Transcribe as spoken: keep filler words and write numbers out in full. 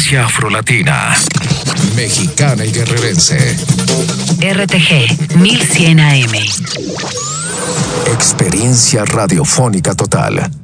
Frecuencia afrolatina, mexicana y guerrerense. R T G mil cien A M. Experiencia radiofónica total.